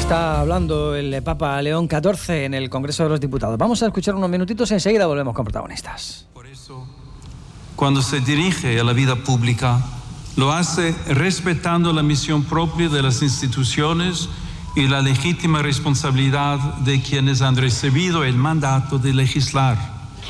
Está hablando el Papa León XIV en el Congreso de los Diputados. Vamos a escuchar unos minutitos y enseguida volvemos con protagonistas. Por eso, cuando se dirige a la vida pública, lo hace respetando la misión propia de las instituciones y la legítima responsabilidad de quienes han recibido el mandato de legislar.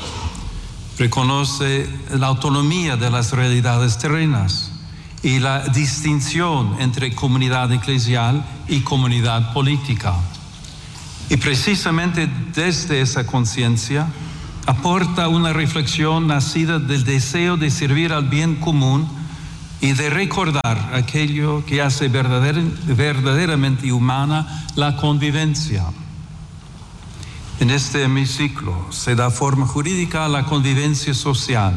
Reconoce la autonomía de las realidades terrenas y la distinción entre comunidad eclesial y comunidad política. Y precisamente desde esa conciencia aporta una reflexión nacida del deseo de servir al bien común y de recordar aquello que hace verdaderamente humana la convivencia. En este hemiciclo se da forma jurídica a la convivencia social.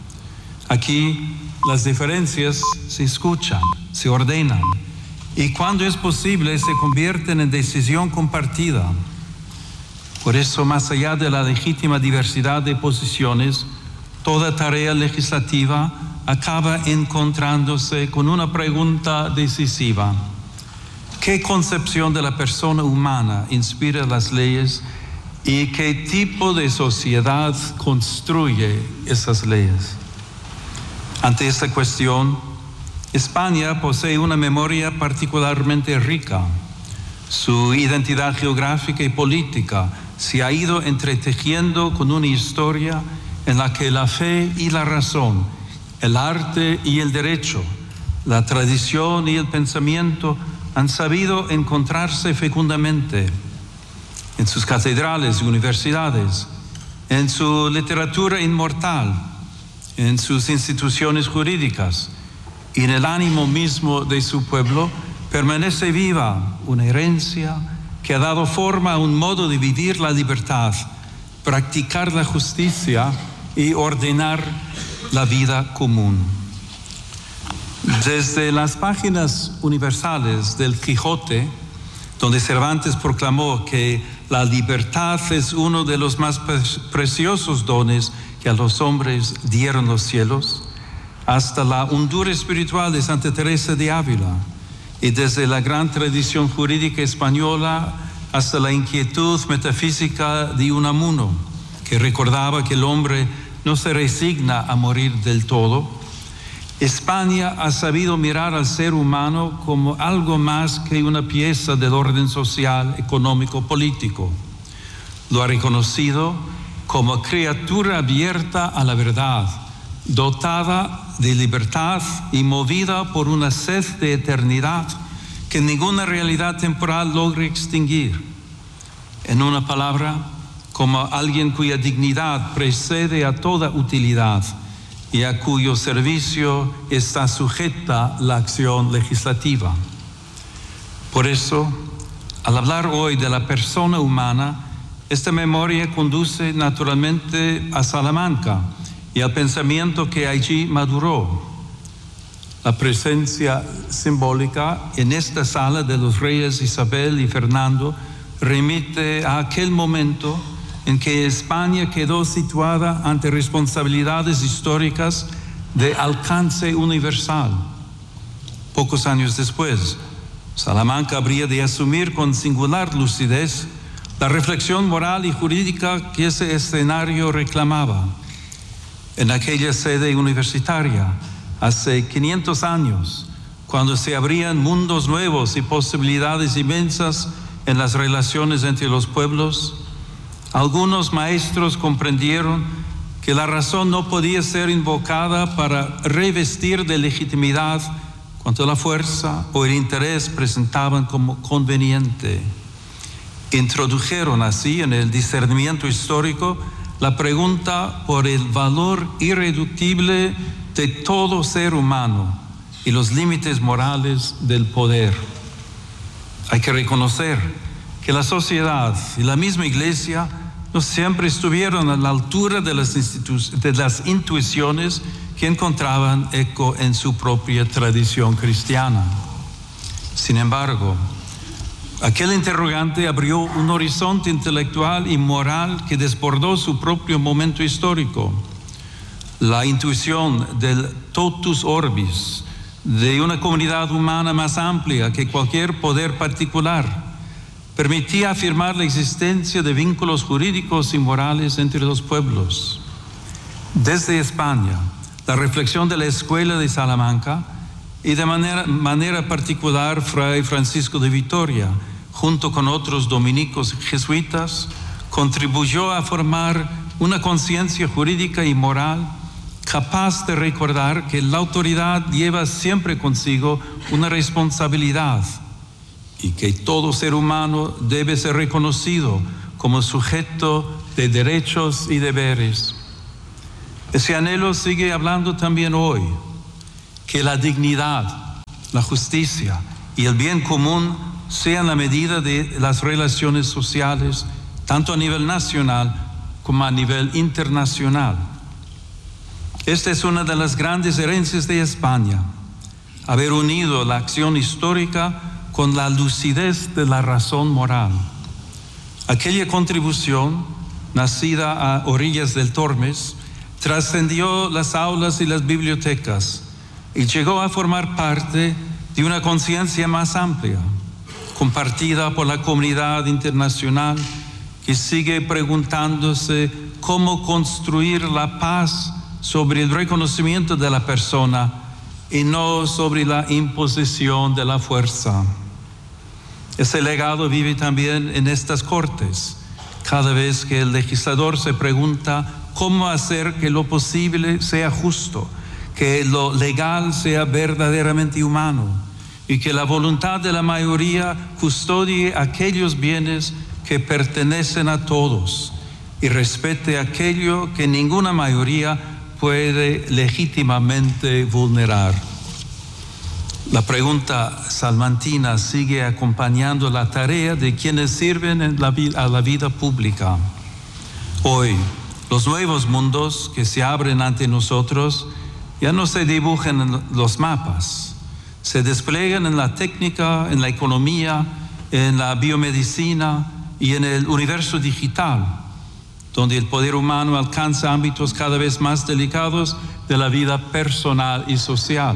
Aquí las diferencias se escuchan, se ordenan y cuando es posible se convierten en decisión compartida. Por eso, más allá de la legítima diversidad de posiciones, toda tarea legislativa acaba encontrándose con una pregunta decisiva. ¿Qué concepción de la persona humana inspira las leyes y qué tipo de sociedad construye esas leyes? Ante esta cuestión, España posee una memoria particularmente rica. Su identidad geográfica y política se ha ido entretejiendo con una historia en la que la fe y la razón, el arte y el derecho, la tradición y el pensamiento han sabido encontrarse fecundamente en sus catedrales y universidades, en su literatura inmortal, en sus instituciones jurídicas y en el ánimo mismo de su pueblo permanece viva una herencia que ha dado forma a un modo de vivir la libertad, practicar la justicia y ordenar la vida común. Desde las páginas universales del Quijote, donde Cervantes proclamó que la libertad es uno de los más preciosos dones que a los hombres dieron los cielos, hasta la hondura espiritual de Santa Teresa de Ávila, y desde la gran tradición jurídica española hasta la inquietud metafísica de Unamuno, que recordaba que el hombre no se resigna a morir del todo, España ha sabido mirar al ser humano como algo más que una pieza del orden social, económico, político. Lo ha reconocido como criatura abierta a la verdad, dotada de libertad y movida por una sed de eternidad que ninguna realidad temporal logra extinguir. En una palabra, como alguien cuya dignidad precede a toda utilidad y a cuyo servicio está sujeta la acción legislativa. Por eso, al hablar hoy de la persona humana, esta memoria conduce naturalmente a Salamanca y al pensamiento que allí maduró. La presencia simbólica en esta sala de los reyes Isabel y Fernando remite a aquel momento en que España quedó situada ante responsabilidades históricas de alcance universal. Pocos años después, Salamanca habría de asumir con singular lucidez la reflexión moral y jurídica que ese escenario reclamaba. En aquella sede universitaria, hace 500 años, cuando se abrían mundos nuevos y posibilidades inmensas en las relaciones entre los pueblos, algunos maestros comprendieron que la razón no podía ser invocada para revestir de legitimidad cuanto la fuerza o el interés presentaban como conveniente. Introdujeron así en el discernimiento histórico la pregunta por el valor irreductible de todo ser humano y los límites morales del poder. Hay que reconocer que la sociedad y la misma Iglesia no siempre estuvieron a la altura de las intuiciones que encontraban eco en su propia tradición cristiana. Sin embargo, aquel interrogante abrió un horizonte intelectual y moral que desbordó su propio momento histórico. La intuición del totus orbis, de una comunidad humana más amplia que cualquier poder particular, permitía afirmar la existencia de vínculos jurídicos y morales entre los pueblos. Desde España, la reflexión de la Escuela de Salamanca y de manera particular Fray Francisco de Vitoria, junto con otros dominicos jesuitas, contribuyó a formar una conciencia jurídica y moral capaz de recordar que la autoridad lleva siempre consigo una responsabilidad y que todo ser humano debe ser reconocido como sujeto de derechos y deberes. Ese anhelo sigue hablando también hoy, que la dignidad, la justicia y el bien común sean la medida de las relaciones sociales, tanto a nivel nacional como a nivel internacional. Esta es una de las grandes herencias de España, haber unido la acción histórica con la lucidez de la razón moral. Aquella contribución, nacida a orillas del Tormes, trascendió las aulas y las bibliotecas y llegó a formar parte de una conciencia más amplia, compartida por la comunidad internacional que sigue preguntándose cómo construir la paz sobre el reconocimiento de la persona y no sobre la imposición de la fuerza. Ese legado vive también en estas Cortes, cada vez que el legislador se pregunta cómo hacer que lo posible sea justo, que lo legal sea verdaderamente humano y que la voluntad de la mayoría custodie aquellos bienes que pertenecen a todos y respete aquello que ninguna mayoría puede legítimamente vulnerar. La pregunta salmantina sigue acompañando la tarea de quienes sirven a la vida pública. Hoy, los nuevos mundos que se abren ante nosotros ya no se dibujan en los mapas, se despliegan en la técnica, en la economía, en la biomedicina y en el universo digital, donde el poder humano alcanza ámbitos cada vez más delicados de la vida personal y social.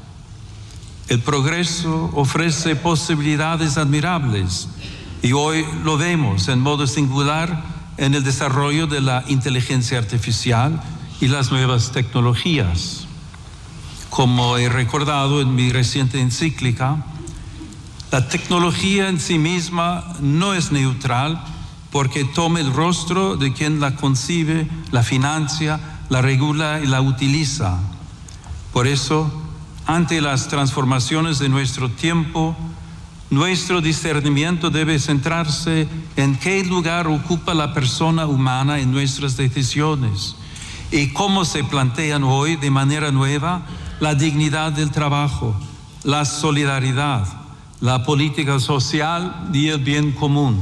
El progreso ofrece posibilidades admirables y hoy lo vemos en modo singular en el desarrollo de la inteligencia artificial y las nuevas tecnologías. Como he recordado en mi reciente encíclica, la tecnología en sí misma no es neutral porque toma el rostro de quien la concibe, la financia, la regula y la utiliza. Por eso, ante las transformaciones de nuestro tiempo, nuestro discernimiento debe centrarse en qué lugar ocupa la persona humana en nuestras decisiones y cómo se plantean hoy de manera nueva la dignidad del trabajo, la solidaridad, la política social y el bien común.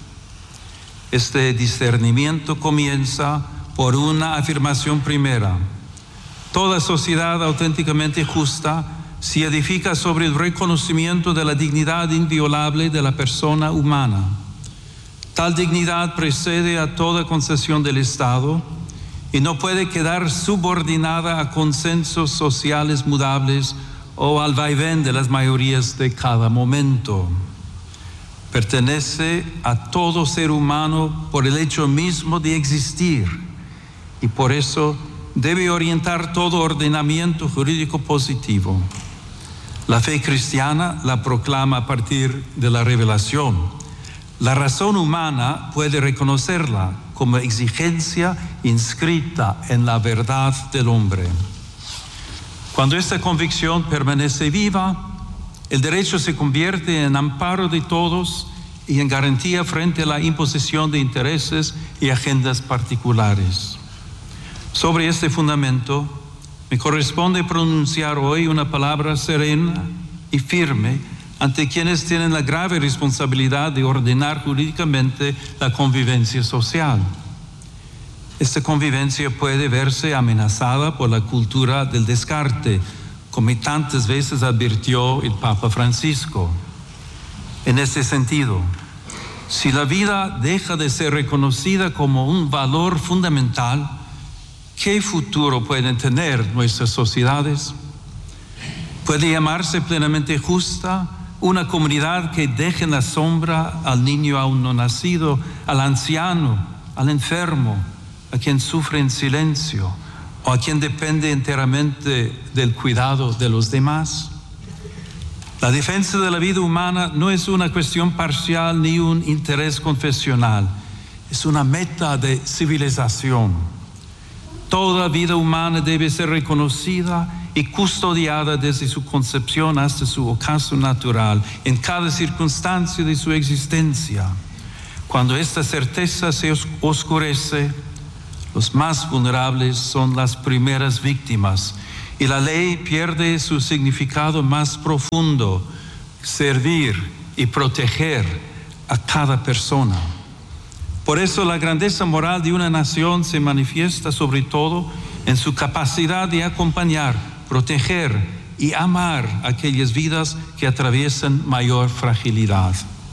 Este discernimiento comienza por una afirmación primera. Toda sociedad auténticamente justa se edifica sobre el reconocimiento de la dignidad inviolable de la persona humana. Tal dignidad precede a toda concesión del Estado y no puede quedar subordinada a consensos sociales mudables o al vaivén de las mayorías de cada momento. Pertenece a todo ser humano por el hecho mismo de existir y por eso debe orientar todo ordenamiento jurídico positivo. La fe cristiana la proclama a partir de la revelación. La razón humana puede reconocerla como exigencia inscrita en la verdad del hombre. Cuando esta convicción permanece viva, el derecho se convierte en amparo de todos y en garantía frente a la imposición de intereses y agendas particulares. Sobre este fundamento, me corresponde pronunciar hoy una palabra serena y firme ante quienes tienen la grave responsabilidad de ordenar jurídicamente la convivencia social. Esta convivencia puede verse amenazada por la cultura del descarte, como tantas veces advirtió el Papa Francisco. En ese sentido, si la vida deja de ser reconocida como un valor fundamental, ¿qué futuro pueden tener nuestras sociedades? ¿Puede llamarse plenamente justa una comunidad que deje en la sombra al niño aún no nacido, al anciano, al enfermo, a quien sufre en silencio o a quien depende enteramente del cuidado de los demás. La defensa de la vida humana no es una cuestión parcial ni un interés confesional, es una meta de civilización. Toda vida humana debe ser reconocida y custodiada desde su concepción hasta su ocaso natural, en cada circunstancia de su existencia. Cuando esta certeza se oscurece, los más vulnerables son las primeras víctimas y la ley pierde su significado más profundo, servir y proteger a cada persona. Por eso la grandeza moral de una nación se manifiesta sobre todo en su capacidad de acompañar, proteger y amar aquellas vidas que atraviesan mayor fragilidad.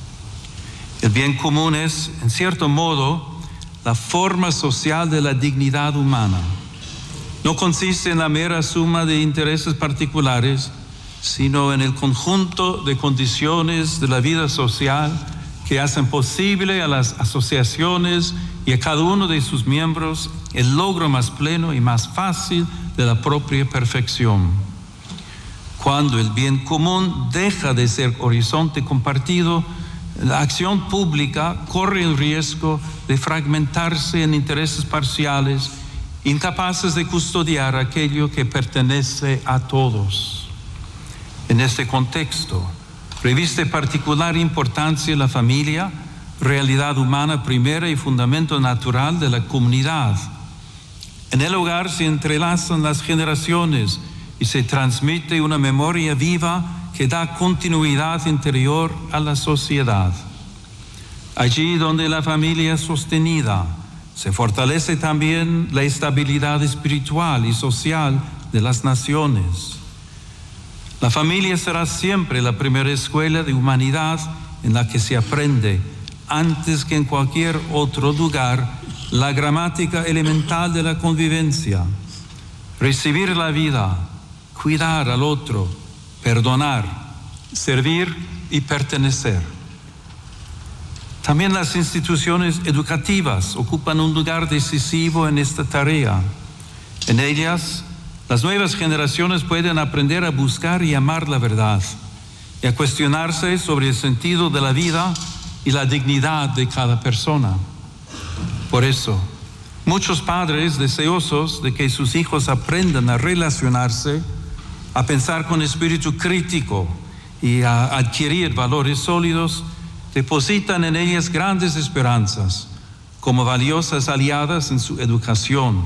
El bien común es, en cierto modo, la forma social de la dignidad humana. No consiste en la mera suma de intereses particulares, sino en el conjunto de condiciones de la vida social que hacen posible a las asociaciones y a cada uno de sus miembros el logro más pleno y más fácil de la propia perfección. Cuando el bien común deja de ser horizonte compartido, la acción pública corre el riesgo de fragmentarse en intereses parciales, incapaces de custodiar aquello que pertenece a todos. En este contexto, reviste particular importancia la familia, realidad humana primera y fundamento natural de la comunidad. En el hogar se entrelazan las generaciones y se transmite una memoria viva que da continuidad interior a la sociedad. Allí donde la familia es sostenida, se fortalece también la estabilidad espiritual y social de las naciones. La familia será siempre la primera escuela de humanidad en la que se aprende, antes que en cualquier otro lugar, la gramática elemental de la convivencia. Recibir la vida, cuidar al otro, perdonar, servir y pertenecer. También las instituciones educativas ocupan un lugar decisivo en esta tarea. En ellas, las nuevas generaciones pueden aprender a buscar y amar la verdad y a cuestionarse sobre el sentido de la vida y la dignidad de cada persona. Por eso, muchos padres deseosos de que sus hijos aprendan a relacionarse, a pensar con espíritu crítico y a adquirir valores sólidos, depositan en ellas grandes esperanzas como valiosas aliadas en su educación.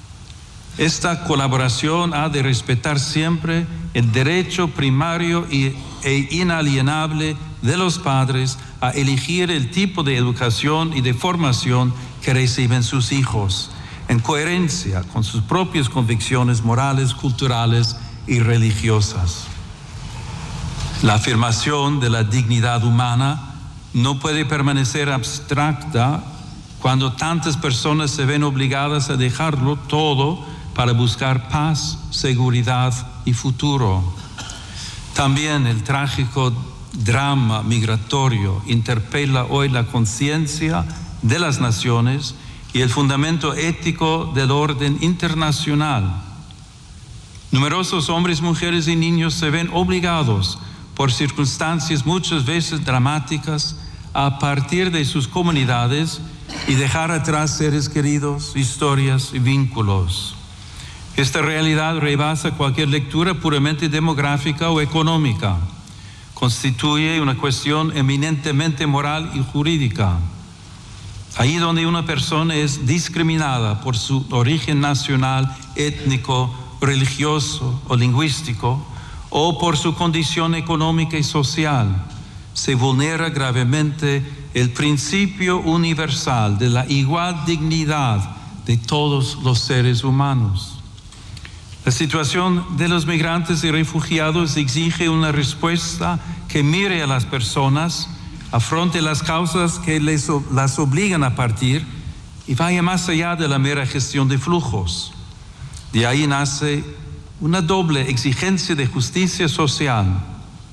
Esta colaboración ha de respetar siempre el derecho primario e inalienable de los padres a elegir el tipo de educación y de formación que reciben sus hijos, en coherencia con sus propias convicciones morales, culturales y religiosas. La afirmación de la dignidad humana no puede permanecer abstracta cuando tantas personas se ven obligadas a dejarlo todo para buscar paz, seguridad y futuro. También el trágico drama migratorio interpela hoy la conciencia de las naciones y el fundamento ético del orden internacional. Numerosos hombres, mujeres y niños se ven obligados por circunstancias muchas veces dramáticas a partir de sus comunidades y dejar atrás seres queridos, historias y vínculos. Esta realidad rebasa cualquier lectura puramente demográfica o económica. Constituye una cuestión eminentemente moral y jurídica. Ahí donde una persona es discriminada por su origen nacional, étnico, religioso o lingüístico, o por su condición económica y social, se vulnera gravemente el principio universal de la igual dignidad de todos los seres humanos. La situación de los migrantes y refugiados exige una respuesta que mire a las personas, afronte las causas que las obligan a partir y vaya más allá de la mera gestión de flujos. De ahí nace una doble exigencia de justicia social.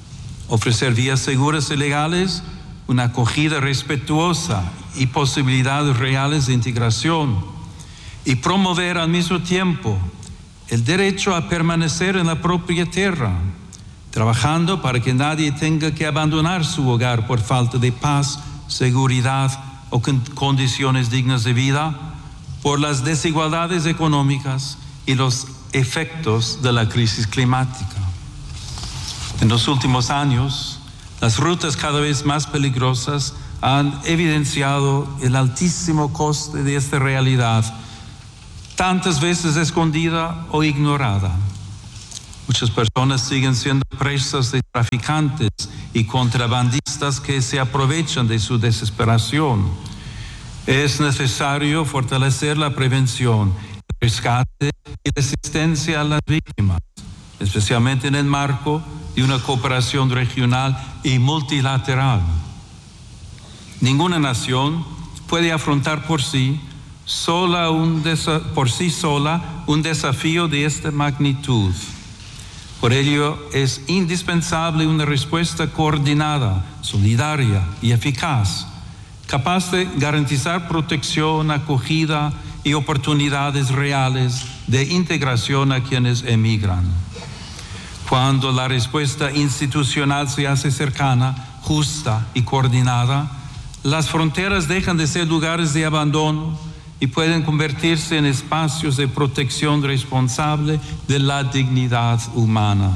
ofrecer vías seguras y legales, una acogida respetuosa y posibilidades reales de integración, y promover al mismo tiempo el derecho a permanecer en la propia tierra, trabajando para que nadie tenga que abandonar su hogar por falta de paz, seguridad o condiciones dignas de vida, por las desigualdades económicas y los efectos de la crisis climática. En los últimos años, las rutas cada vez más peligrosas han evidenciado el altísimo coste de esta realidad, tantas veces escondida o ignorada. Muchas personas siguen siendo presas de traficantes y contrabandistas que se aprovechan de su desesperación. Es necesario fortalecer la prevención, el rescate y la asistencia a las víctimas, especialmente en el marco de una cooperación regional y multilateral. Ninguna nación puede afrontar por sí sola un desafío de esta magnitud. Por ello, es indispensable una respuesta coordinada, solidaria y eficaz, capaz de garantizar protección, acogida y oportunidades reales de integración a quienes emigran. Cuando la respuesta institucional se hace cercana, justa y coordinada, las fronteras dejan de ser lugares de abandono y pueden convertirse en espacios de protección responsable de la dignidad humana.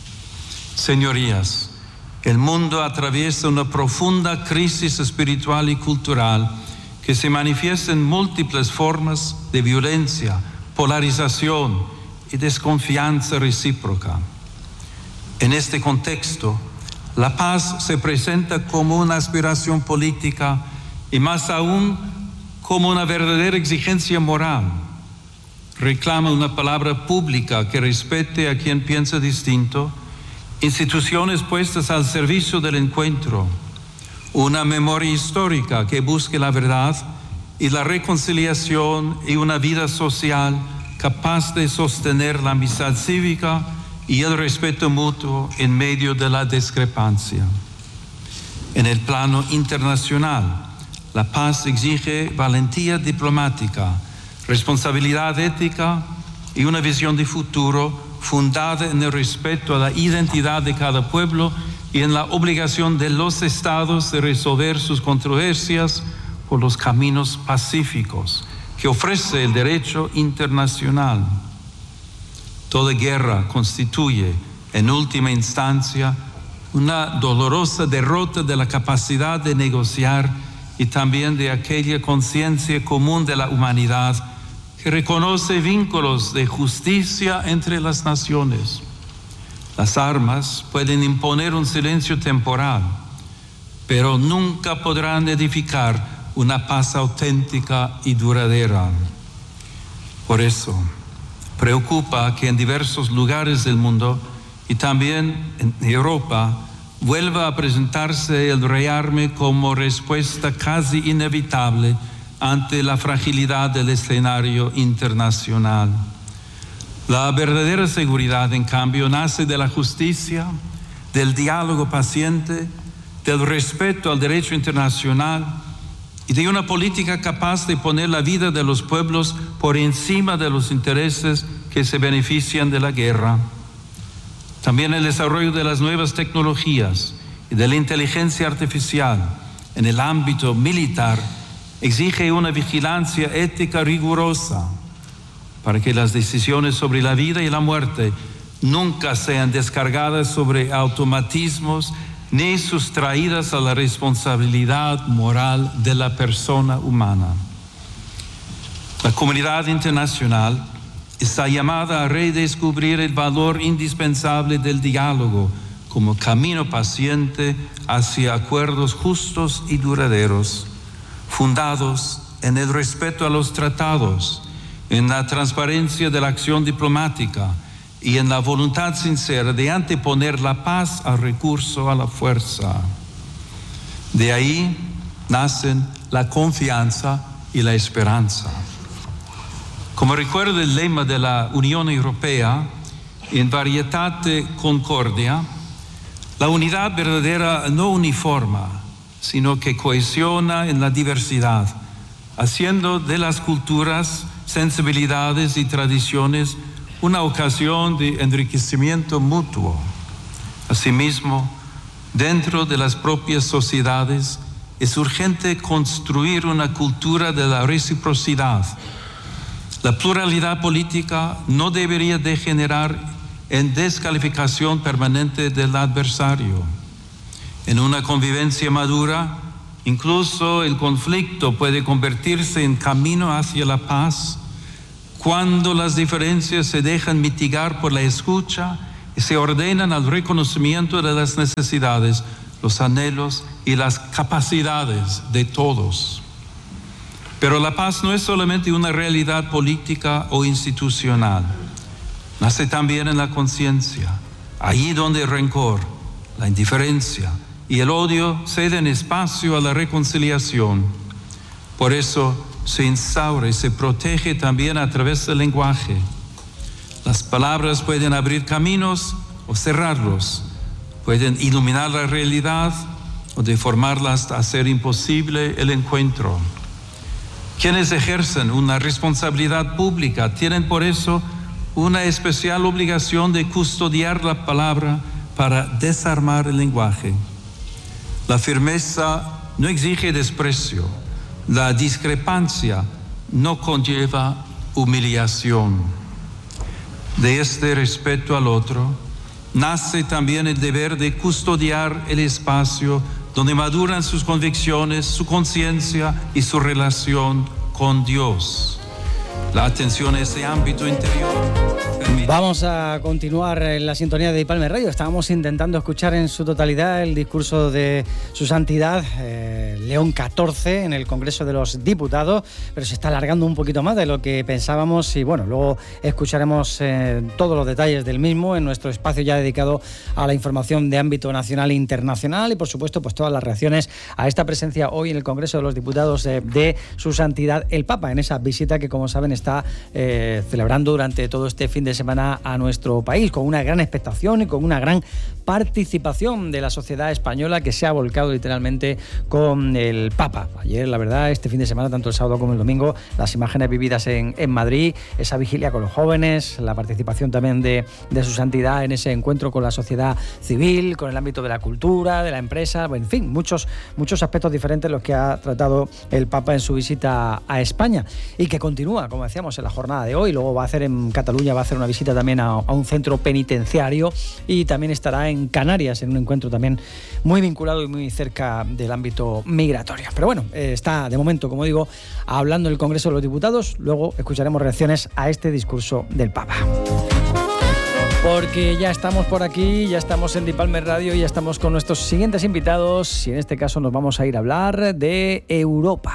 Señorías, el mundo atraviesa una profunda crisis espiritual y cultural que se manifiesta en múltiples formas de violencia, polarización y desconfianza recíproca. En este contexto, la paz se presenta como una aspiración política y más aún como una verdadera exigencia moral. Reclama una palabra pública que respete a quien piensa distinto, instituciones puestas al servicio del encuentro, una memoria histórica que busque la verdad y la reconciliación y una vida social capaz de sostener la amistad cívica y el respeto mutuo en medio de la discrepancia. En el plano internacional, la paz exige valentía diplomática, responsabilidad ética y una visión de futuro fundada en el respeto a la identidad de cada pueblo y en la obligación de los estados de resolver sus controversias por los caminos pacíficos que ofrece el derecho internacional. Toda guerra constituye, en última instancia, una dolorosa derrota de la capacidad de negociar y también de aquella conciencia común de la humanidad que reconoce vínculos de justicia entre las naciones. Las armas pueden imponer un silencio temporal, pero nunca podrán edificar una paz auténtica y duradera. Por eso, preocupa que en diversos lugares del mundo y también en Europa vuelva a presentarse el rearme como respuesta casi inevitable ante la fragilidad del escenario internacional. La verdadera seguridad, en cambio, nace de la justicia, del diálogo paciente, del respeto al derecho internacional y de una política capaz de poner la vida de los pueblos por encima de los intereses que se benefician de la guerra. También el desarrollo de las nuevas tecnologías y de la inteligencia artificial en el ámbito militar exige una vigilancia ética rigurosa para que las decisiones sobre la vida y la muerte nunca sean descargadas sobre automatismos ni sustraídas a la responsabilidad moral de la persona humana. La comunidad internacional está llamada a redescubrir el valor indispensable del diálogo como camino paciente hacia acuerdos justos y duraderos, fundados en el respeto a los tratados, en la transparencia de la acción diplomática y en la voluntad sincera de anteponer la paz al recurso a la fuerza. De ahí nacen la confianza y la esperanza. Como recuerda el lema de la Unión Europea, in varietate concordia, La unidad verdadera no uniforma, sino que cohesiona en la diversidad, haciendo de las culturas, sensibilidades y tradiciones una ocasión de enriquecimiento mutuo. Asimismo, dentro de las propias sociedades es urgente construir una cultura de la reciprocidad. La pluralidad política no debería degenerar en descalificación permanente del adversario. En una convivencia madura, incluso el conflicto puede convertirse en camino hacia la paz cuando las diferencias se dejan mitigar por la escucha y se ordenan al reconocimiento de las necesidades, los anhelos y las capacidades de todos. Pero la paz no es solamente una realidad política o institucional. Nace también en la conciencia, allí donde el rencor, la indiferencia y el odio ceden espacio a la reconciliación. Por eso se instaura y se protege también a través del lenguaje. Las palabras pueden abrir caminos o cerrarlos, pueden iluminar la realidad o deformarla hasta hacer imposible el encuentro. Quienes ejercen una responsabilidad pública tienen por eso una especial obligación de custodiar la palabra para desarmar el lenguaje. La firmeza no exige desprecio, la discrepancia no conlleva humillación. De este respeto al otro nace también el deber de custodiar el espacio donde maduran sus convicciones, su conciencia y su relación con Dios. La atención a ese ámbito interior. Vamos a continuar en la sintonía de Dipalme Radio. Estábamos intentando escuchar en su totalidad el discurso de Su Santidad León XIV en el Congreso de los Diputados, pero se está alargando un poquito más de lo que pensábamos y bueno, luego escucharemos todos los detalles del mismo en nuestro espacio ya dedicado a la información de ámbito nacional e internacional y por supuesto pues todas las reacciones a esta presencia hoy en el Congreso de los Diputados de Su Santidad el Papa, en esa visita que como saben está celebrando durante todo este fin de semana a nuestro país, con una gran expectación y con una gran participación de la sociedad española que se ha volcado literalmente con el Papa. Ayer, la verdad, este fin de semana, tanto el sábado como el domingo, las imágenes vividas en Madrid, esa vigilia con los jóvenes, la participación también de Su Santidad en ese encuentro con la sociedad civil, con el ámbito de la cultura, de la empresa, en fin, muchos aspectos diferentes los que ha tratado el Papa en su visita a España y que continúa, como decíamos, en la jornada de hoy. Luego va a hacer en Cataluña, va a hacer una visita también a un centro penitenciario y también estará en Canarias en un encuentro también muy vinculado y muy cerca del ámbito migratorio. Pero bueno, está de momento, como digo, hablando el Congreso de los Diputados. Luego escucharemos reacciones a este discurso del Papa. Porque ya estamos por aquí, ya estamos en Dipalme Radio y ya estamos con nuestros siguientes invitados y en este caso nos vamos a ir a hablar de Europa.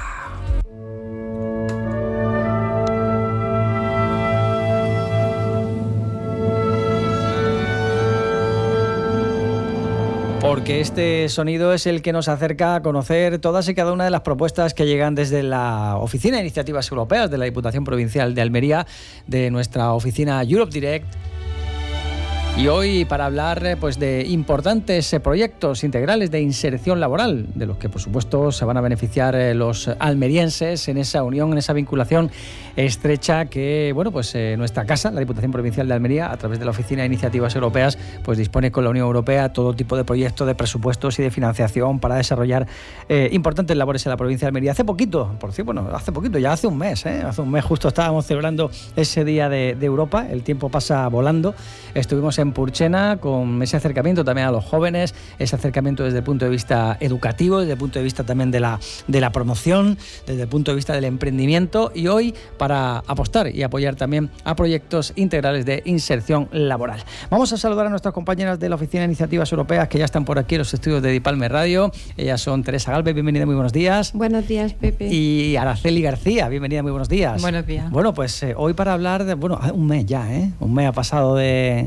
Porque este sonido es el que nos acerca a conocer todas y cada una de las propuestas que llegan desde la Oficina de Iniciativas Europeas de la Diputación Provincial de Almería, de nuestra oficina Europe Direct. Y hoy para hablar pues, de importantes proyectos integrales de inserción laboral, de los que por supuesto se van a beneficiar los almerienses en esa unión, en esa vinculación estrecha que bueno, pues, nuestra casa, la Diputación Provincial de Almería, a través de la Oficina de Iniciativas Europeas, pues dispone con la Unión Europea todo tipo de proyectos, de presupuestos y de financiación para desarrollar importantes labores en la provincia de Almería. Hace poquito, ya hace un mes, hace un mes justo estábamos celebrando ese Día de Europa, el tiempo pasa volando, estuvimos en Purchena con ese acercamiento también a los jóvenes, ese acercamiento desde el punto de vista educativo, desde el punto de vista también de la promoción, desde el punto de vista del emprendimiento y hoy para apostar y apoyar también a proyectos integrales de inserción laboral. Vamos a saludar a nuestras compañeras de la Oficina de Iniciativas Europeas que ya están por aquí en los estudios de Dipalme Radio. Ellas son Teresa Galvez, bienvenida, muy buenos días. Buenos días, Pepe. Y Araceli García, bienvenida, muy buenos días. Buenos días. Bueno, pues hoy para hablar de, un mes ya, un mes ha pasado de nuestra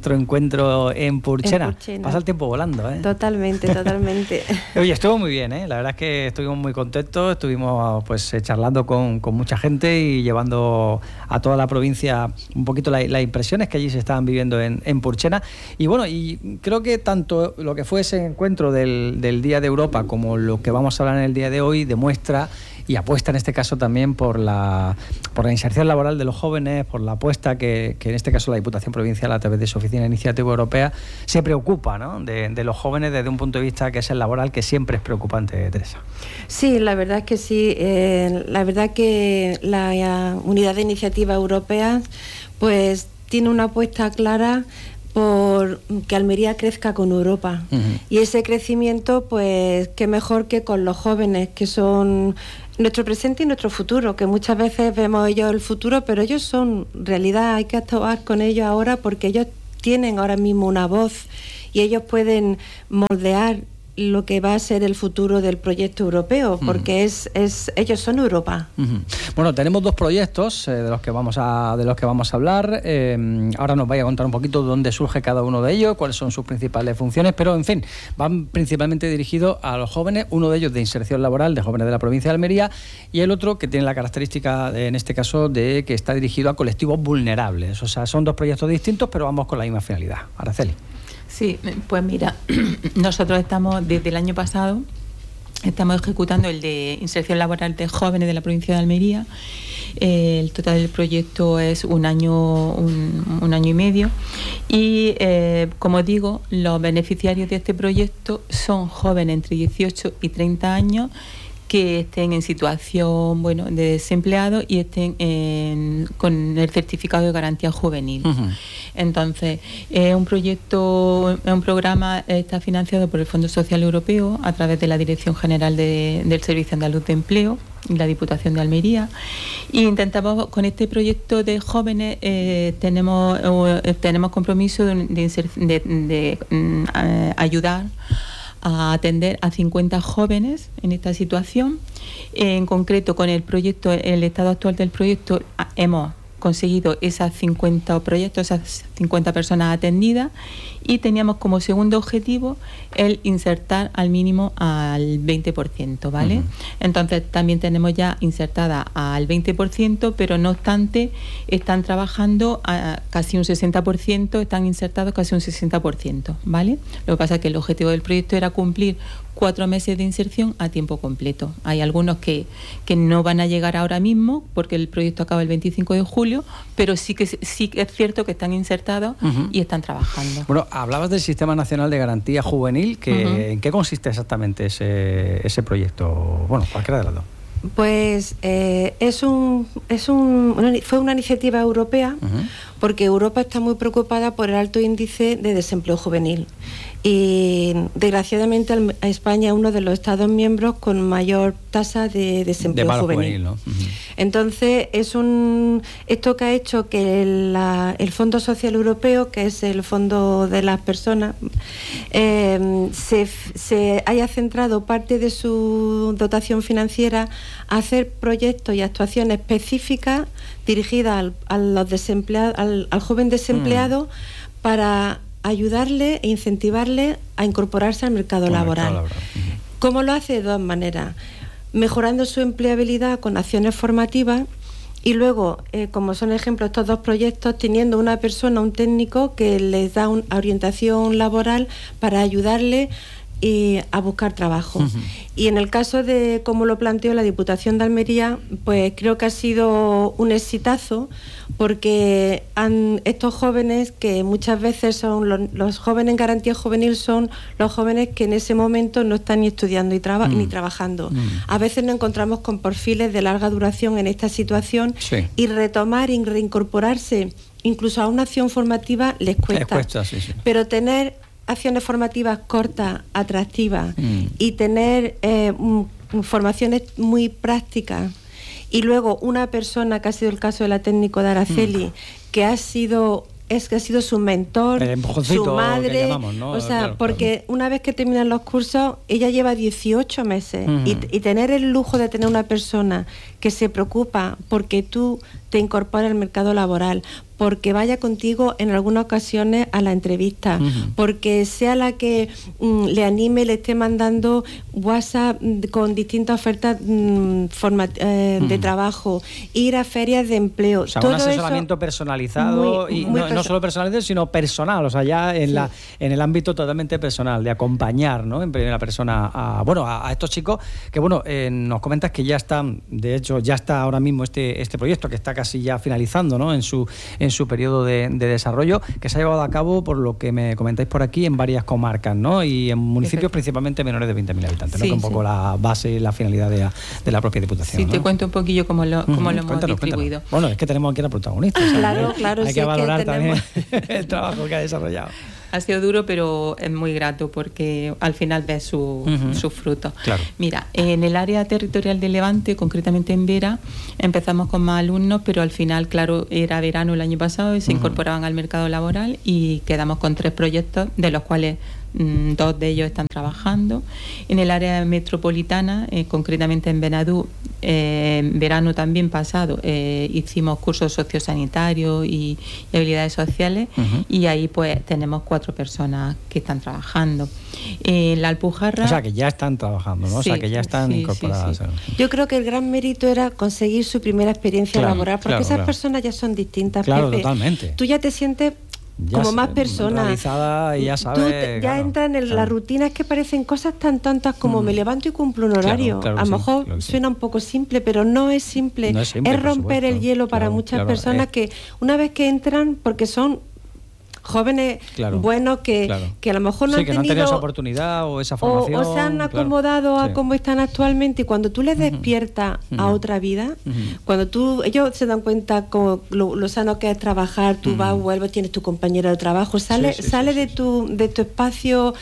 nuestro encuentro en Purchena. Pasa el tiempo volando, ¿eh? Totalmente. Oye, estuvo muy bien, ¿eh? La verdad es que estuvimos muy contentos, estuvimos pues charlando con mucha gente y llevando a toda la provincia un poquito las impresiones que allí se estaban viviendo en Purchena. Y bueno, y creo que tanto lo que fue ese encuentro del Día de Europa como lo que vamos a hablar en el día de hoy demuestra y apuesta en este caso también por la inserción laboral de los jóvenes, por la apuesta que en este caso la Diputación Provincial a través de su Oficina de Iniciativa Europea se preocupa, ¿no?, de los jóvenes desde un punto de vista que es el laboral, que siempre es preocupante, Teresa. Sí, la verdad es que sí. La verdad que la Unidad de Iniciativa Europea pues tiene una apuesta clara por que Almería crezca con Europa. Y ese crecimiento, pues qué mejor que con los jóvenes, que son nuestro presente y nuestro futuro, que muchas veces vemos ellos el futuro, pero ellos son realidad. Hay que actuar con ellos ahora porque ellos tienen ahora mismo una voz y ellos pueden moldear lo que va a ser el futuro del proyecto europeo, porque ellos son Europa. Bueno, tenemos dos proyectos de los que vamos a hablar. Ahora nos vaya a contar un poquito dónde surge cada uno de ellos, cuáles son sus principales funciones, pero en fin, van principalmente dirigidos a los jóvenes, uno de ellos de inserción laboral de jóvenes de la provincia de Almería y el otro que tiene la característica, en este caso, de que está dirigido a colectivos vulnerables. O sea, son dos proyectos distintos, pero ambos con la misma finalidad. Araceli. Sí, pues mira, nosotros estamos desde el año pasado, estamos ejecutando el de inserción laboral de jóvenes de la provincia de Almería. El total del proyecto es un año y medio y como digo, los beneficiarios de este proyecto son jóvenes entre 18 y 30 años que estén en situación de desempleado y estén con el certificado de garantía juvenil. Entonces, es un programa está financiado por el Fondo Social Europeo a través de la Dirección General del Servicio Andaluz de Empleo y la Diputación de Almería. Y intentamos, con este proyecto de jóvenes, tenemos compromiso de ayudar a atender a 50 jóvenes en esta situación. En concreto, con el estado actual del proyecto, hemos conseguido esas 50 personas atendidas y teníamos como segundo objetivo el insertar al mínimo al 20%, ¿vale? Entonces también tenemos ya insertada al 20%, pero no obstante están trabajando a casi un 60%, están insertados casi un 60%, ¿vale? Lo que pasa es que el objetivo del proyecto era cumplir 4 meses de inserción a tiempo completo. Hay algunos que no van a llegar ahora mismo porque el proyecto acaba el 25 de julio, pero sí que es cierto que están insertados y están trabajando. Bueno, hablabas del Sistema Nacional de Garantía Juvenil, que ¿en qué consiste exactamente ese proyecto? Bueno, cualquiera de las dos. Pues fue una iniciativa europea, porque Europa está muy preocupada por el alto índice de desempleo juvenil. Y desgraciadamente España es uno de los Estados miembros con mayor tasa de desempleo juvenil, ¿no? Entonces esto que ha hecho que el Fondo Social Europeo, que es el fondo de las personas, se haya centrado parte de su dotación financiera a hacer proyectos y actuaciones específicas dirigidas al joven desempleado para ayudarle e incentivarle a incorporarse al mercado laboral. ¿Cómo lo hace? De dos maneras: mejorando su empleabilidad con acciones formativas y luego, como son ejemplos estos dos proyectos, teniendo una persona, un técnico que les da una orientación laboral para ayudarle a buscar trabajo. Y en el caso de cómo lo planteó la Diputación de Almería, pues creo que ha sido un exitazo, porque estos jóvenes, que muchas veces son los jóvenes en garantía juvenil, son los jóvenes que en ese momento no están ni estudiando ni trabajando. A veces nos encontramos con perfiles de larga duración en esta situación, y retomar y reincorporarse incluso a una acción formativa les cuesta. Pero tener acciones formativas cortas, atractivas, y tener formaciones muy prácticas, y luego una persona, que ha sido el caso de la técnico de Araceli, que ha sido su mentor, su madre, que llamamos, ¿no? O sea, claro, porque una vez que terminan los cursos, ella lleva 18 meses, y tener el lujo de tener una persona que se preocupa porque tú te incorporas al mercado laboral, porque vaya contigo en algunas ocasiones a la entrevista, porque sea la que le anime, le esté mandando WhatsApp con distintas ofertas de trabajo, ir a ferias de empleo. O sea, todo un asesoramiento eso personalizado, y no solo personalizado, sino personal, o sea, ya en el ámbito totalmente personal, de acompañar, ¿no?, en primera persona a estos chicos que, nos comentas que ya están, de hecho, ya está ahora mismo este proyecto, que está casi ya finalizando, ¿no?, en su periodo de desarrollo, que se ha llevado a cabo, por lo que me comentáis por aquí, en varias comarcas, ¿no?, y en municipios principalmente menores de 20.000 habitantes, ¿no?, que es un poco la base y la finalidad de la propia Diputación. Sí, ¿no? te cuento un poquillo cómo lo hemos distribuido. Bueno, es que tenemos aquí a la protagonista. Claro, hay que valorar también el trabajo que ha desarrollado. Ha sido duro, pero es muy grato porque al final ves sus frutos. Claro. Mira, en el área territorial de Levante, concretamente en Vera, empezamos con más alumnos, pero al final, claro, era verano el año pasado y se incorporaban al mercado laboral, y quedamos con 3 proyectos, de los cuales 2 de ellos están trabajando. En el área metropolitana, concretamente en Benadú, verano también pasado, hicimos cursos sociosanitarios y habilidades sociales, y ahí pues tenemos 4 personas que están trabajando. La Alpujarra... O sea, que ya están trabajando, ¿no? Sí, o sea, que ya están incorporadas. Sí. Yo creo que el gran mérito era conseguir su primera experiencia laboral, porque esas personas ya son distintas. Claro, Pepe. Totalmente. Tú ya te sientes como más persona realizada, y ya sabes, tú ya entras en la rutina. Es que parecen cosas tan tontas como me levanto y cumplo un horario. Claro, a lo mejor suena un poco simple, pero no es simple. Es romper el hielo para muchas personas que una vez que entran, porque son jóvenes buenos que a lo mejor no han tenido esa oportunidad o esa formación, o se han acomodado a cómo están actualmente, y cuando tú les despiertas a otra vida, cuando ellos se dan cuenta con lo sano que es trabajar, tú vas, vuelves, tienes tu compañero de trabajo, sale de tu espacio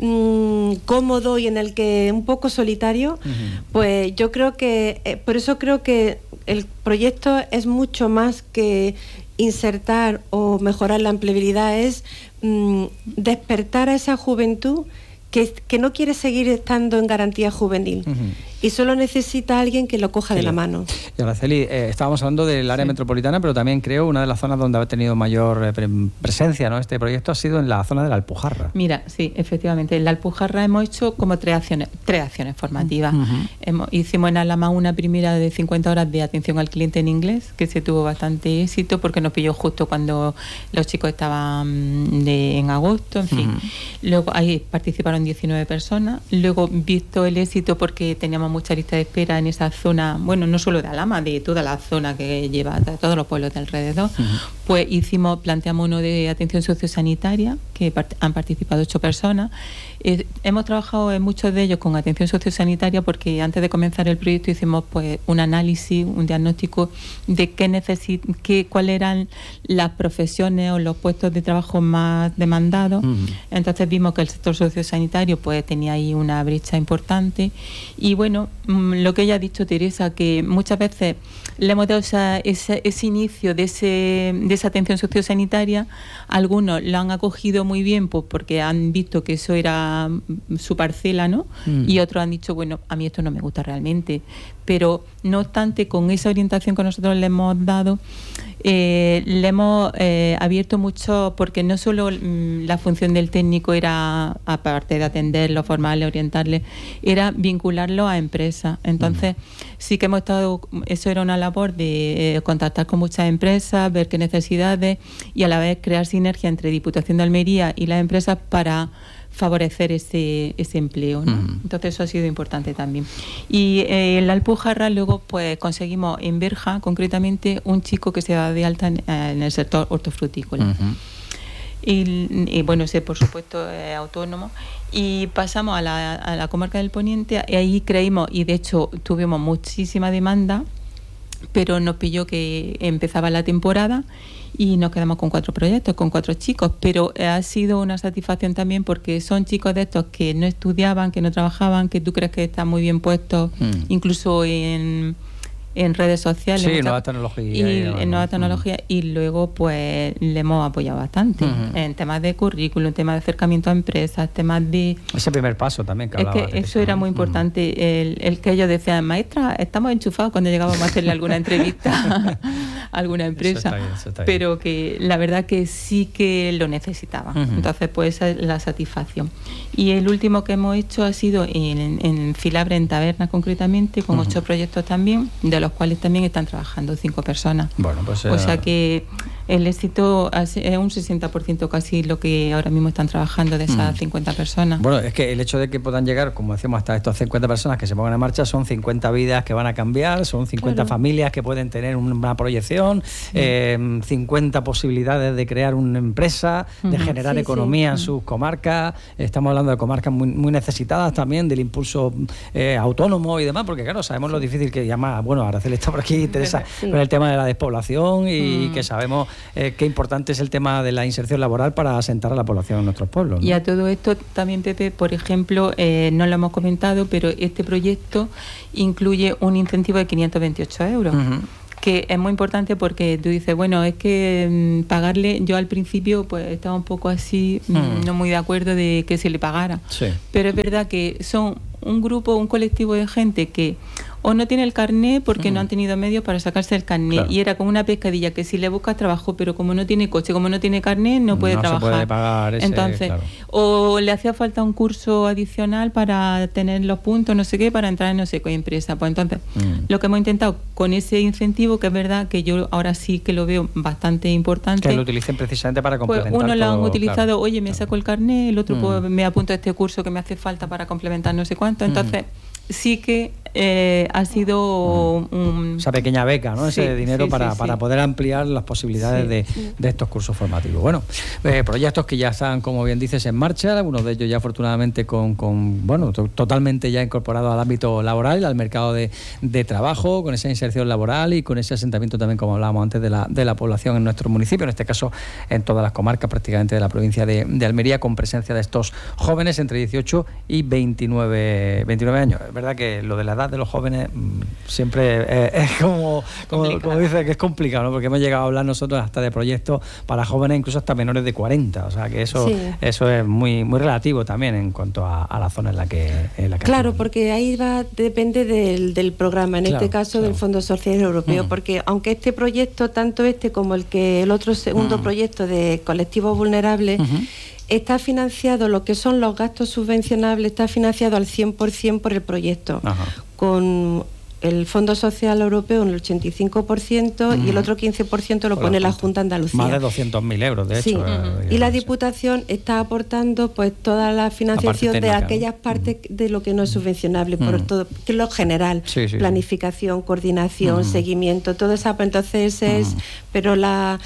cómodo y en el que un poco solitario, pues yo creo que por eso creo que el proyecto es mucho más que insertar o mejorar la empleabilidad, es despertar a esa juventud que no quiere seguir estando en garantía juvenil y solo necesita a alguien que lo coja de la mano. Y Araceli, estábamos hablando del área metropolitana, pero también creo una de las zonas donde ha tenido mayor presencia, ¿no?, este proyecto ha sido en la zona de la Alpujarra. Mira, sí, efectivamente, en la Alpujarra hemos hecho como 3 acciones formativas. Hicimos en Alhama una primera de 50 horas de atención al cliente en inglés, que se tuvo bastante éxito porque nos pilló justo cuando los chicos estaban en agosto, en fin. Luego ahí participaron 19 personas. Luego, visto el éxito, porque teníamos mucha lista de espera en esa zona, bueno, no solo de Alhama, de toda la zona que lleva, de todos los pueblos de alrededor, pues planteamos uno de atención sociosanitaria, que han participado 8 personas. Hemos trabajado en muchos de ellos con atención sociosanitaria porque antes de comenzar el proyecto hicimos pues un análisis, un diagnóstico de cuáles eran las profesiones o los puestos de trabajo más demandados. Entonces vimos que el sector sociosanitario pues tenía ahí una brecha importante, y bueno, lo que ella ha dicho Teresa, que muchas veces le hemos dado ese inicio de esa atención sociosanitaria. Algunos lo han acogido muy bien pues porque han visto que eso era su parcela, ¿no? Y otros han dicho, bueno, a mí esto no me gusta realmente. Pero no obstante, con esa orientación que nosotros le hemos dado, le hemos abierto mucho, porque no solo la función del técnico era, aparte de atenderlo, formarle, orientarle, era vincularlo a empresas. Entonces sí que hemos estado, eso era una labor de contactar con muchas empresas, ver qué necesidades, y a la vez crear sinergia entre Diputación de Almería y las empresas para favorecer ese empleo, ¿no? Entonces eso ha sido importante también. Y en la Alpujarra luego pues conseguimos en Berja concretamente un chico que se da de alta en el sector hortofrutícola. Y bueno, ese por supuesto es autónomo, y pasamos a la comarca del Poniente, y ahí creímos, y de hecho tuvimos muchísima demanda, pero nos pilló que empezaba la temporada y nos quedamos con 4 proyectos, con 4 chicos, pero ha sido una satisfacción también porque son chicos de estos que no estudiaban, que no trabajaban, que tú crees que están muy bien puestos, incluso en redes sociales. Sí, nueva tecnología. Y luego pues le hemos apoyado bastante en temas de currículum, temas de acercamiento a empresas, temas de... Ese primer paso también que hablaba. Es que eso era muy importante, el que ellos decían, maestra, estamos enchufados cuando llegábamos a hacerle alguna entrevista alguna empresa, Eso está bien. Pero que la verdad que sí que lo necesitaba. Entonces, pues esa es la satisfacción. Y el último que hemos hecho ha sido en Filabre, en Taberna concretamente, con 8 proyectos también, de los cuales también están trabajando 5 personas. Bueno, pues o sea que el éxito es un 60% casi lo que ahora mismo están trabajando de esas 50 personas. Bueno, es que el hecho de que puedan llegar, como decíamos, hasta estos 50 personas que se pongan en marcha, son 50 vidas que van a cambiar, son 50 familias que pueden tener una proyección, 50 posibilidades de crear una empresa, de generar economía en sus comarcas. Estamos hablando de comarcas muy, muy necesitadas también del impulso autónomo y demás, porque claro, sabemos lo difícil que llama, bueno, Araceli está por aquí, Teresa, con el tema de la despoblación y que sabemos qué importante es el tema de la inserción laboral para asentar a la población en nuestros pueblos, ¿no? Y a todo esto también, Pepe, por ejemplo, no lo hemos comentado, pero este proyecto incluye un incentivo de 528 euros. Que es muy importante porque tú dices, bueno, es que pagarle, yo al principio pues estaba un poco así, no muy de acuerdo de que se le pagara. Pero es verdad que son un grupo, un colectivo de gente que o no tiene el carné porque no han tenido medios para sacarse el carné, y era como una pescadilla que si le buscas trabajo, pero como no tiene coche, como no tiene carné, no puede trabajar. Se puede pagar ese, entonces, o le hacía falta un curso adicional para tener los puntos, no sé qué, para entrar en no sé qué empresa. Pues entonces, lo que hemos intentado con ese incentivo, que es verdad que yo ahora sí que lo veo bastante importante, que lo utilicen precisamente para complementar. Pues uno lo han utilizado, oye, me saco el carné, el otro pues me apunto a este curso que me hace falta para complementar no sé cuánto. Entonces, sí que ha sido esa pequeña beca, ¿no? Ese dinero para poder ampliar las posibilidades de estos cursos formativos. Bueno, proyectos que ya están, como bien dices, en marcha, algunos de ellos ya afortunadamente totalmente ya incorporados al ámbito laboral, al mercado de trabajo, con esa inserción laboral y con ese asentamiento también, como hablábamos antes, de la población en nuestro municipio, en este caso en todas las comarcas prácticamente de la provincia de Almería, con presencia de estos jóvenes entre 18 y 29 años. Es verdad que lo de la edad de los jóvenes siempre es como dice, que es complicado, ¿no? Porque hemos llegado a hablar nosotros hasta de proyectos para jóvenes incluso hasta menores de 40, o sea que eso es muy muy relativo también en cuanto a la zona en la que claro, porque ahí depende del programa, en este caso del Fondo Social Europeo, porque aunque este proyecto, tanto este como el otro segundo proyecto de colectivos vulnerables, está financiado, lo que son los gastos subvencionables, está financiado al 100% por el proyecto, con el Fondo Social Europeo en el 85% y el otro 15% lo pone la Junta de Andalucía. Más de 200.000 euros, de hecho. Y la Diputación está aportando pues toda la financiación de aquellas partes de lo que no es subvencionable, por todo, que es lo general, planificación, coordinación, seguimiento, todo eso. Entonces pero la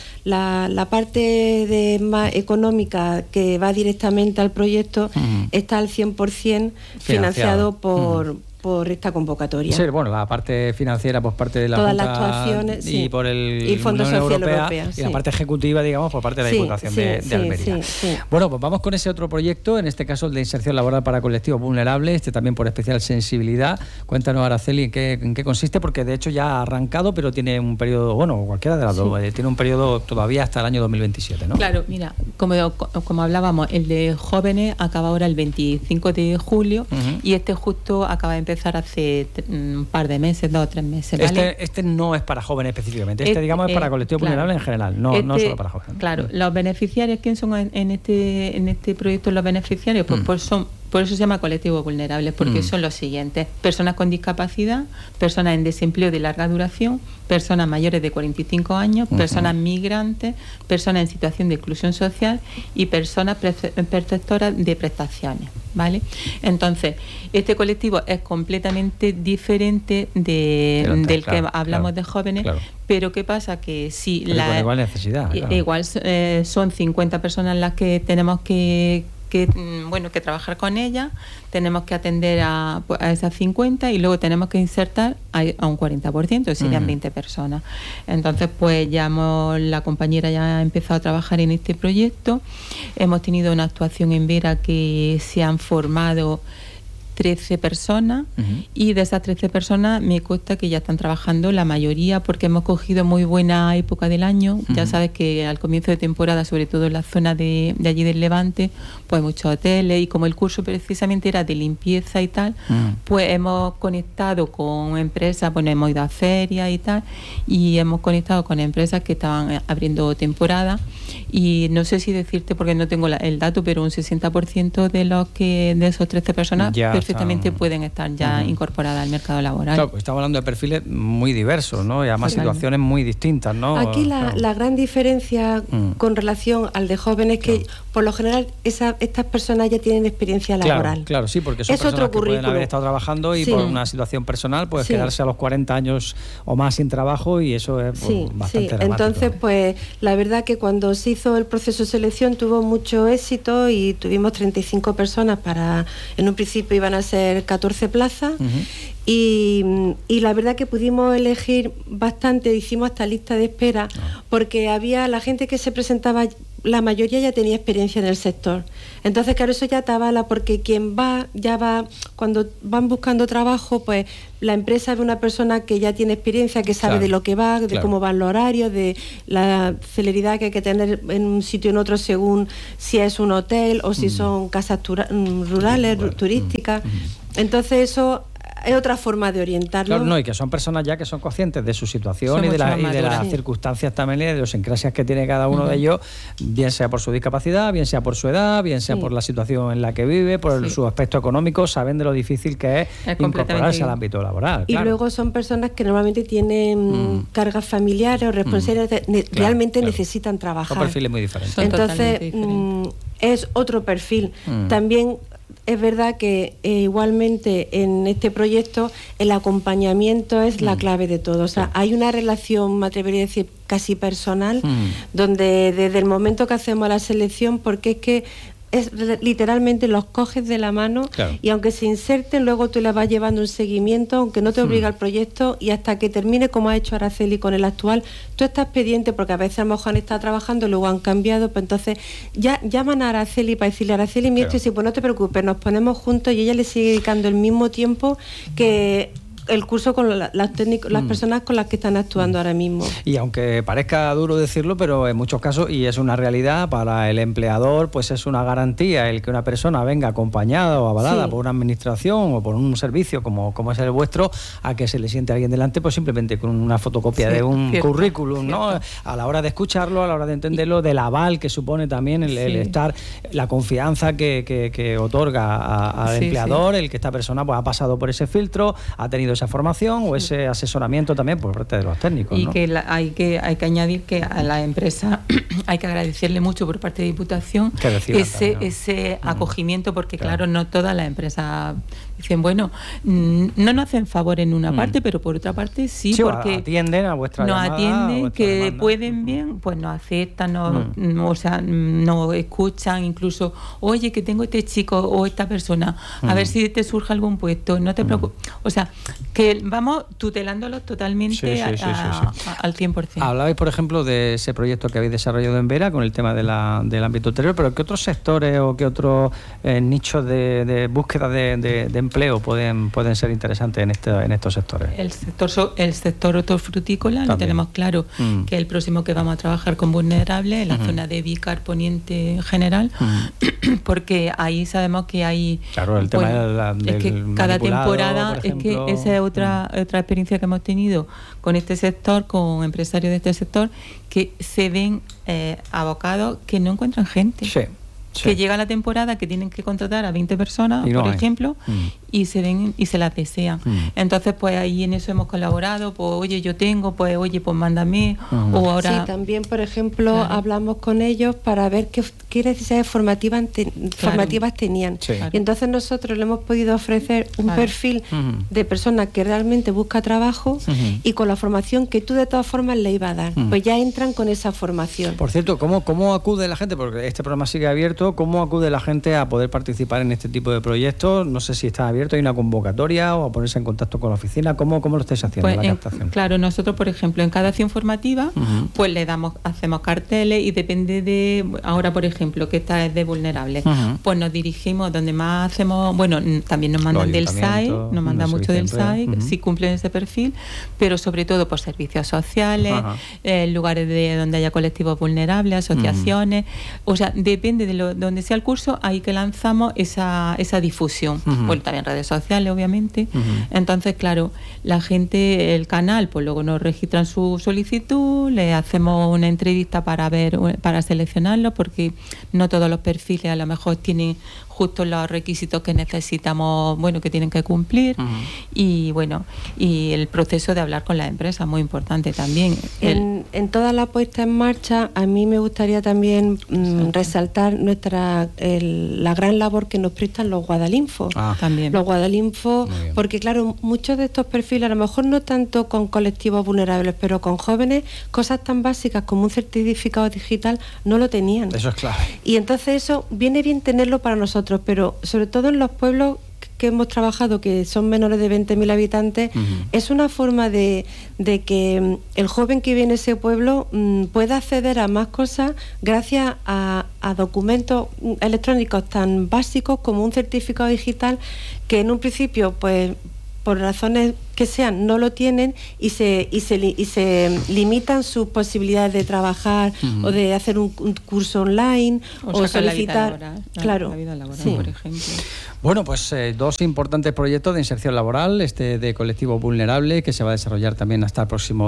parte más económica que va directamente al proyecto está al 100% financiado por esta convocatoria. Sí, bueno, la parte financiera por parte de la Todas Junta las actuaciones, y por el Fondo Unión Social Europea, y la parte ejecutiva, digamos, por parte de la Diputación de Almería. Bueno, pues vamos con ese otro proyecto, en este caso el de inserción laboral para colectivos vulnerables, también por especial sensibilidad. Cuéntanos, Araceli, en qué consiste, porque de hecho ya ha arrancado, pero tiene un periodo, bueno, cualquiera de las dos, tiene un periodo todavía hasta el año 2027, ¿no? Claro, mira, como hablábamos, el de jóvenes acaba ahora el 25 de julio y este justo acaba de empezar hace un par de meses, 2 o 3 meses, ¿vale? Este no es para jóvenes específicamente, digamos es para colectivos vulnerables en general, no solo para jóvenes. Claro, los beneficiarios, ¿quién son en este proyecto los beneficiarios? Pues son, por eso se llama colectivos vulnerables, porque son los siguientes: personas con discapacidad, personas en desempleo de larga duración, personas mayores de 45 años, personas migrantes, personas en situación de exclusión social y personas perceptoras de prestaciones, ¿vale? Entonces, este colectivo es completamente diferente del que hablamos de jóvenes, pero ¿qué pasa? Que si con igual necesidad, igual son 50 personas las que tenemos que trabajar con ellas, tenemos que atender a esas 50 y luego tenemos que insertar a un 40%, serían 20 personas. Entonces, pues la compañera ya ha empezado a trabajar en este proyecto. Hemos tenido una actuación en Vera que se han formado 13 personas y de esas 13 personas me consta que ya están trabajando la mayoría, porque hemos cogido muy buena época del año. Ya sabes que al comienzo de temporada, sobre todo en la zona de allí del Levante, pues hay muchos hoteles, y como el curso precisamente era de limpieza y tal, pues hemos conectado con empresas, bueno, hemos ido a ferias y tal, y hemos conectado con empresas que estaban abriendo temporada, y no sé si decirte, porque no tengo el dato, pero un 60% de esos 13 personas ya perfectamente pueden estar ya incorporadas al mercado laboral. Claro, pues estamos hablando de perfiles muy diversos, ¿no? Y además situaciones muy distintas, ¿no? Aquí la gran diferencia con relación al de jóvenes es que por lo general estas personas ya tienen experiencia laboral. Claro, sí, porque son personas que pueden haber estado trabajando y por una situación personal pues quedarse a los 40 años o más sin trabajo, y eso es bastante dramático. Entonces, pues la verdad que cuando se hizo el proceso de selección tuvo mucho éxito y tuvimos 35 personas en un principio iban a ser 14 plazas. Y la verdad que pudimos elegir bastante, hicimos hasta lista de espera, porque había la gente que se presentaba, la mayoría ya tenía experiencia en el sector. Entonces, claro, eso ya te avala, porque quien va, cuando van buscando trabajo, pues la empresa ve una persona que ya tiene experiencia, que sabe de lo que va, de cómo van los horarios, de la celeridad que hay que tener en un sitio o en otro según si es un hotel o si son casas rurales, turísticas. Entonces eso es otra forma de orientarlo. Claro, no, y que son personas ya que son conscientes de su situación y de las circunstancias también y de las idiosincrasias que tiene cada uno de ellos, bien sea por su discapacidad, bien sea por su edad, bien sea por la situación en la que vive, por su aspecto económico, saben de lo difícil que es incorporarse al ámbito laboral. Y luego son personas que normalmente tienen cargas familiares o responsabilidades, realmente necesitan trabajar. Son perfiles muy diferentes. Entonces, es otro perfil. También es verdad que igualmente en este proyecto el acompañamiento es la clave de todo. O sea, hay una relación, me atrevería a decir, casi personal, donde desde el momento que hacemos la selección, porque es que literalmente los coges de la mano y aunque se inserten, luego tú les vas llevando un seguimiento, aunque no te obliga al proyecto, y hasta que termine, como ha hecho Araceli con el actual, tú estás pendiente, porque a veces a lo mejor han estado trabajando, luego han cambiado, pues entonces ya llaman a Araceli para decirle: Araceli, mi esto, y si pues no te preocupes, nos ponemos juntos, y ella le sigue dedicando el mismo tiempo que el curso con las personas con las que están actuando ahora mismo. Y aunque parezca duro decirlo, pero en muchos casos, y es una realidad, para el empleador pues es una garantía el que una persona venga acompañada o avalada por una administración o por un servicio como es el vuestro, a que se le siente alguien delante, pues simplemente con una fotocopia de un currículum, ¿no? A la hora de escucharlo, a la hora de entenderlo, del aval que supone también el estar, la confianza que otorga al empleador, el que esta persona pues ha pasado por ese filtro, ha tenido esa formación o ese asesoramiento también por parte de los técnicos, y ¿no? que hay que añadir que a la empresa hay que agradecerle mucho por parte de Diputación ese acogimiento, porque claro, no todas las empresas dicen, bueno, no nos hacen favor en una parte, pero por otra parte sí, porque atienden a vuestra llamada, nos atienden, que demanda. Pueden bien, pues nos aceptan, o sea, nos escuchan, incluso, oye, que tengo este chico o esta persona, a ver si te surge algún puesto, no te preocupes. O sea, que vamos tutelándolos totalmente al 100%. Hablabais, por ejemplo, de ese proyecto que habéis desarrollado en Vera con el tema del ámbito hostelero, pero ¿qué otros sectores o qué otros nichos de búsqueda de empleo pueden ser interesantes en estos sectores? El sector hortofrutícola lo tenemos claro, que es el próximo que vamos a trabajar con vulnerables en la zona de Vícar Poniente en general, porque ahí sabemos que hay... Claro, el tema del es que cada temporada, es que esa es otra experiencia que hemos tenido con este sector, con empresarios de este sector, que se ven abocados, que no encuentran gente. Que llega la temporada que tienen que contratar a 20 personas, por ejemplo, y se ven y se las desean. Entonces, pues ahí en eso hemos colaborado, pues oye, yo tengo, pues oye, pues mándame, o ahora... Sí, también, por ejemplo, hablamos con ellos para ver qué necesidades formativas tenían. Y entonces nosotros le hemos podido ofrecer un perfil de persona que realmente busca trabajo y con la formación que tú de todas formas le ibas a dar. Pues ya entran con esa formación. Por cierto, ¿cómo acude la gente? Porque este programa sigue abierto. ¿Cómo acude la gente a poder participar en este tipo de proyectos? No sé si está abierto abierto? ¿Hay una convocatoria o a ponerse en contacto con la oficina? ¿Cómo lo estáis haciendo pues la captación? Claro, nosotros, por ejemplo, en cada acción formativa, pues hacemos carteles y depende de, ahora por ejemplo, que esta es de vulnerables, pues nos dirigimos donde más hacemos, bueno, también nos mandan del SAE, nos mandan mucho del SAE, si cumplen ese perfil, pero sobre todo por servicios sociales, lugares donde haya colectivos vulnerables, asociaciones, o sea, depende de donde sea el curso, ahí que lanzamos esa difusión. Bueno, también redes sociales, obviamente. Entonces, claro, la gente, el canal, pues luego nos registran su solicitud, le hacemos una entrevista para seleccionarlo, porque no todos los perfiles a lo mejor tienen justo los requisitos que necesitamos, bueno, que tienen que cumplir, y bueno, y el proceso de hablar con las empresas, muy importante también. En toda la puesta en marcha, a mí me gustaría también resaltar la gran labor que nos prestan los Guadalinfo. También. Los Guadalinfo, porque claro, muchos de estos perfiles, a lo mejor no tanto con colectivos vulnerables, pero con jóvenes, cosas tan básicas como un certificado digital no lo tenían. Eso es clave. Y entonces eso viene bien tenerlo para nosotros, pero sobre todo en los pueblos que hemos trabajado, que son menores de 20.000 habitantes, es una forma de que el joven que viene a ese pueblo pueda acceder a más cosas gracias a documentos electrónicos tan básicos como un certificado digital, que en un principio, pues por razones que sean, no lo tienen y se limitan sus posibilidades de trabajar o de hacer un curso online o solicitar la vida laboral, por ejemplo. Bueno, pues dos importantes proyectos de inserción laboral, este de colectivo vulnerable, que se va a desarrollar también hasta el próximo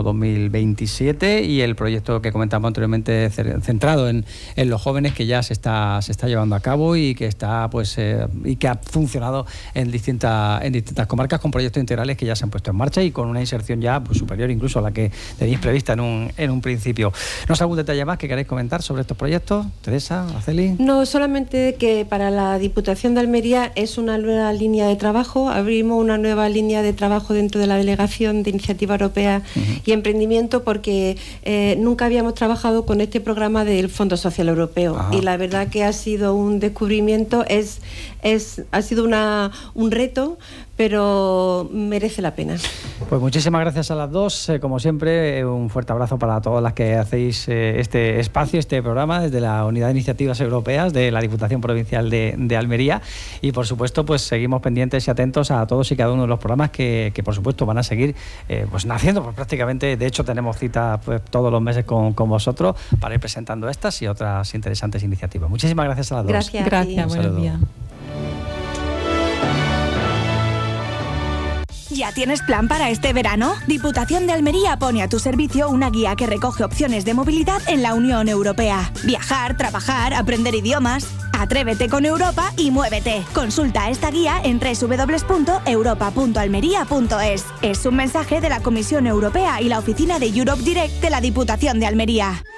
2027, y el proyecto que comentamos anteriormente centrado en los jóvenes, que ya se está llevando a cabo y que está y que ha funcionado en distintas comarcas, con proyectos integrales que ya se han puesto en marcha y con una inserción ya superior incluso a la que tenéis prevista en un principio. ¿No sé algún detalle más que queráis comentar sobre estos proyectos, Teresa, Araceli? No, solamente que para la Diputación de Almería es una nueva línea de trabajo. Abrimos una nueva línea de trabajo dentro de la Delegación de Iniciativa Europea y Emprendimiento, porque nunca habíamos trabajado con este programa del Fondo Social Europeo. Y la verdad que ha sido un descubrimiento, ha sido un reto, pero merece la pena. Pues muchísimas gracias a las dos. Como siempre, un fuerte abrazo para todas las que hacéis este espacio, este programa, desde la Unidad de Iniciativas Europeas de la Diputación Provincial de Almería. Y por supuesto, pues seguimos pendientes y atentos a todos y cada uno de los programas que por supuesto van a seguir naciendo, pues prácticamente. De hecho, tenemos citas todos los meses con vosotros para ir presentando estas y otras interesantes iniciativas. Muchísimas gracias a las dos. Gracias, buenos días. ¿Ya tienes plan para este verano? Diputación de Almería pone a tu servicio una guía que recoge opciones de movilidad en la Unión Europea. Viajar, trabajar, aprender idiomas. Atrévete con Europa y muévete. Consulta esta guía en www.europa.almería.es. Es un mensaje de la Comisión Europea y la oficina de Europe Direct de la Diputación de Almería.